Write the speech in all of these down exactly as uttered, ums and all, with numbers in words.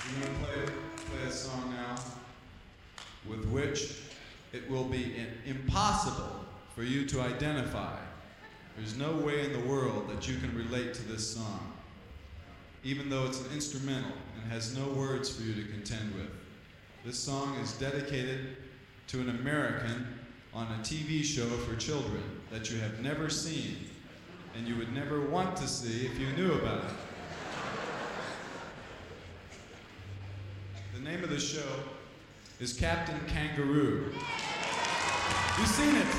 I'm going to play, play a song now with which it will be impossible for you to identify. There's no way in the world that you can relate to this song, even though it's an instrumental and has no words for you to contend with. This song is dedicated to an American on a T V show for children that you have never seen and you would never want to see if you knew about it. The name of the show is Captain Kangaroo. You've seen it.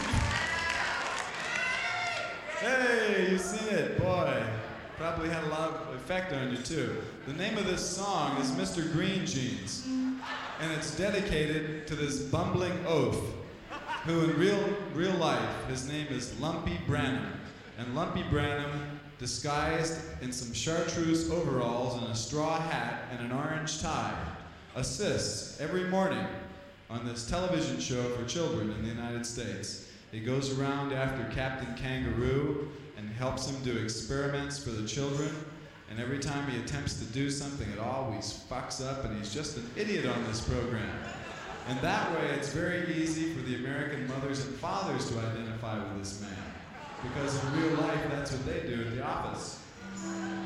Hey, you've seen it, boy. Probably had a lot of effect on you too. The name of this song is Mister Green Jeans, and it's dedicated to this bumbling oaf, who in real, real life, his name is Lumpy Branham. And Lumpy Branham, disguised in some chartreuse overalls and a straw hat and an orange tie, assists every morning on this television show for children in the United States. He goes around after Captain Kangaroo and helps him do experiments for the children. And every time he attempts to do something, it always fucks up, and he's just an idiot on this program. And that way, it's very easy for the American mothers and fathers to identify with this man. Because in real life, that's what they do at the office,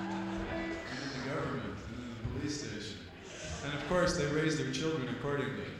and in the government, and in the police station. And of course, they raise their children accordingly.